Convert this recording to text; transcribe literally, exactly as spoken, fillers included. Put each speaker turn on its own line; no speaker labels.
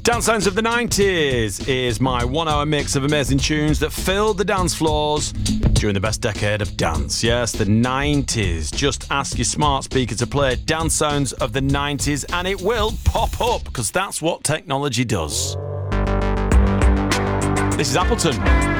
Dance Sounds of the nineties is my one-hour mix of amazing tunes that filled the dance floors during the best decade of dance. Yes, the nineties. Just ask your smart speaker to play Dance Sounds of the nineties and it will pop up, because that's what technology does. This is Appleton.